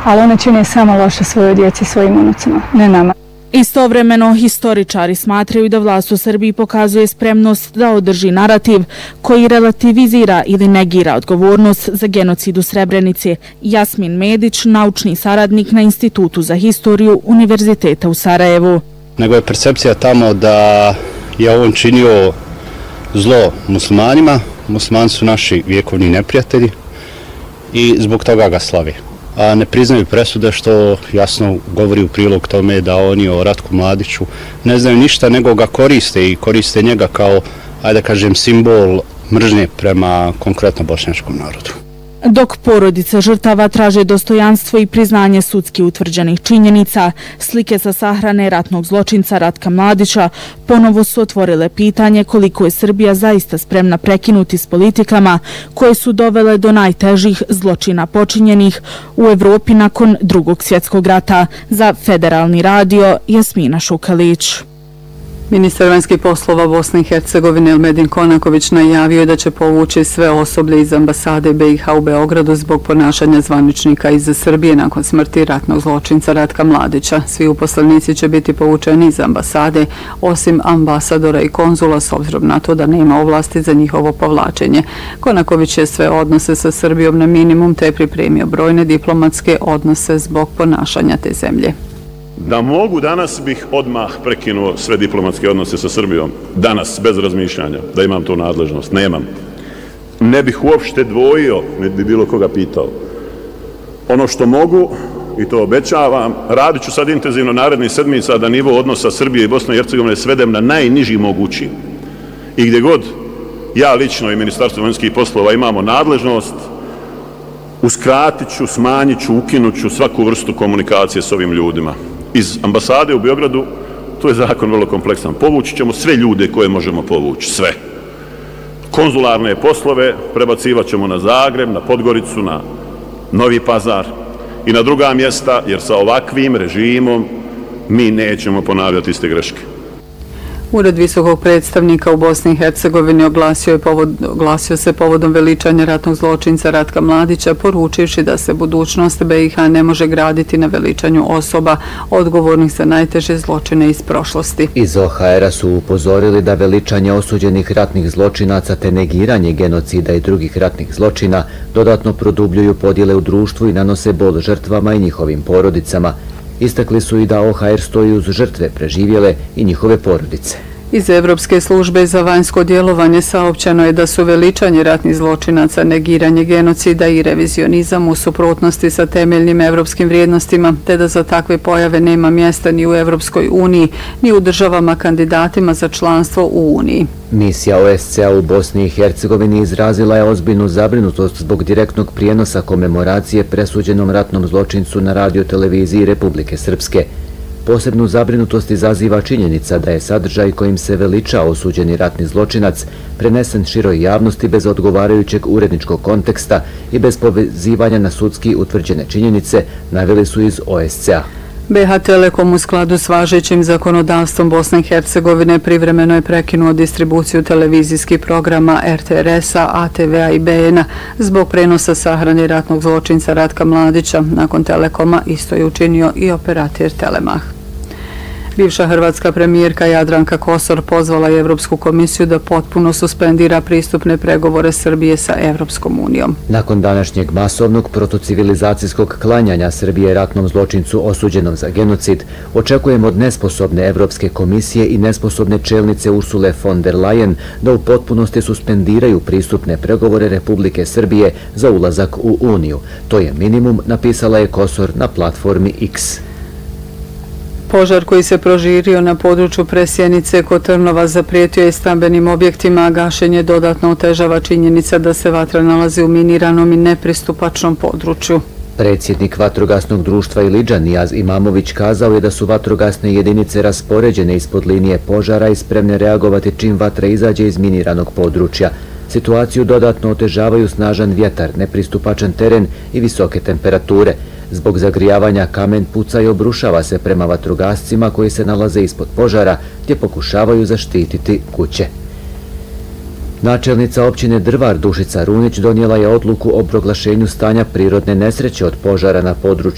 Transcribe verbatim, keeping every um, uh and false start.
ali one čine samo loše svojoj djeci, svojim unucima, ne nama. Istovremeno, historičari smatraju da vlast u Srbiji pokazuje spremnost da održi narativ koji relativizira ili negira odgovornost za genocid u Srebrenici. Jasmin Medić, naučni saradnik na Institutu za historiju Univerziteta u Sarajevu. Nego je percepcija tamo da je on činio zlo muslimanima, muslimani su naši vjekovni neprijatelji i zbog toga ga slavi. A ne priznaju presude, što jasno govori u prilog tome da oni o Ratku Mladiću ne znaju ništa, nego ga koriste i koriste njega kao, ajde kažem, simbol mržnje prema konkretno bošnjačkom narodu. Dok porodice žrtava traže dostojanstvo i priznanje sudski utvrđenih činjenica, slike sa sahrane ratnog zločinca Ratka Mladića ponovo su otvorile pitanje koliko je Srbija zaista spremna prekinuti s politikama koje su dovele do najtežih zločina počinjenih u Evropi nakon Drugog svjetskog rata. Za Federalni radio, Jasmina Šukalić. Ministar vanjskih poslova Bosne i Hercegovine Elmedin Konaković najavio je da će povući sve osoblje iz ambasade B i H u Beogradu zbog ponašanja zvaničnika iz Srbije nakon smrti ratnog zločinca Ratka Mladića. Svi uposlenici će biti povučeni iz ambasade, osim ambasadora i konzula, s obzirom na to da nema ovlasti za njihovo povlačenje. Konaković je sve odnose sa Srbijom na minimum te pripremio brojne diplomatske odnose zbog ponašanja te zemlje. Da mogu, danas bih odmah prekinuo sve diplomatske odnose sa Srbijom. Danas, bez razmišljanja, da imam tu nadležnost. Nemam. Ne bih uopšte dvojio, ne bi bilo koga pitao. Ono što mogu, i to obećavam, radit ću sad intenzivno narednih sedmica da nivo odnosa Srbije i Bosne i Hercegovine svedem na najniži mogući. I gdje god ja lično i Ministarstvo vanjskih poslova imamo nadležnost, uskratit ću, smanjit ću, ukinut ću svaku vrstu komunikacije s ovim ljudima. Iz ambasade u Beogradu, to je zakon vrlo kompleksan, povući ćemo sve ljude koje možemo povući, sve. Konzularne poslove prebacivat ćemo na Zagreb, na Podgoricu, na Novi Pazar i na druga mjesta, jer sa ovakvim režimom mi nećemo ponavljati iste greške. Ured visokog predstavnika u Bosni i Hercegovini oglasio, je povod, oglasio se povodom veličanja ratnog zločinca Ratka Mladića, poručivši da se budućnost B i H ne može graditi na veličanju osoba odgovornih za najteže zločine iz prošlosti. Iz O H R-a su upozorili da veličanje osuđenih ratnih zločinaca te negiranje genocida i drugih ratnih zločina dodatno produbljuju podjele u društvu i nanose bol žrtvama i njihovim porodicama. Istakli su i da O H R stoji uz žrtve preživjele i njihove porodice. Iz Evropske službe za vanjsko djelovanje saopćeno je da su veličanje ratnih zločinaca, negiranje genocida i revizionizam u suprotnosti sa temeljnim evropskim vrijednostima, te da za takve pojave nema mjesta ni u Evropskoj uniji, ni u državama kandidatima za članstvo u Uniji. Misija O S C A u Bosni i Hercegovini izrazila je ozbiljnu zabrinutost zbog direktnog prijenosa komemoracije presuđenom ratnom zločincu na radioteleviziji Republike Srpske. Posebnu zabrinutost izaziva činjenica da je sadržaj kojim se veliča osuđeni ratni zločinac prenesen široj javnosti bez odgovarajućeg uredničkog konteksta i bez povezivanja na sudski utvrđene činjenice, naveli su iz O S C A. B H Telekom u skladu s važećim zakonodavstvom Bosne i Hercegovine privremeno je prekinuo distribuciju televizijskih programa R T R S-a, A T V-a i B N-a zbog prenosa sahrane ratnog zločinca Ratka Mladića. Nakon Telekoma isto je učinio i operater Telemah. Bivša hrvatska premijerka Jadranka Kosor pozvala je Evropsku komisiju da potpuno suspendira pristupne pregovore Srbije sa Evropskom unijom. Nakon današnjeg masovnog protocivilizacijskog klanjanja Srbije ratnom zločincu osuđenom za genocid, očekujemo od nesposobne Evropske komisije i nesposobne čelnice Ursule von der Leyen da u potpunosti suspendiraju pristupne pregovore Republike Srbije za ulazak u Uniju. To je minimum, napisala je Kosor na platformi X. Požar koji se proširio na području Presjenice kod Trnova zaprijetio je stambenim objektima, a gašenje dodatno otežava činjenica da se vatra nalazi u miniranom i nepristupačnom području. Predsjednik vatrogasnog društva Ilidža Nijaz Imamović kazao je da su vatrogasne jedinice raspoređene ispod linije požara i spremne reagovati čim vatra izađe iz miniranog područja. Situaciju dodatno otežavaju snažan vjetar, nepristupačan teren i visoke temperature. Zbog zagrijavanja kamen puca i obrušava se prema vatrogascima koji se nalaze ispod požara gdje pokušavaju zaštititi kuće. Načelnica općine Drvar Dušica Runić donijela je odluku o proglašenju stanja prirodne nesreće od požara na području